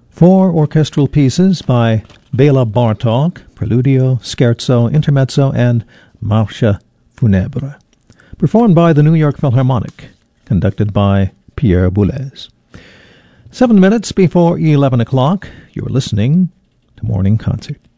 Four orchestral pieces by Bela Bartok, Preludio, Scherzo, Intermezzo, and Marche Funèbre, performed by the New York Philharmonic, conducted by Pierre Boulez. 7 minutes before 11 o'clock, you're listening to Morning Concert.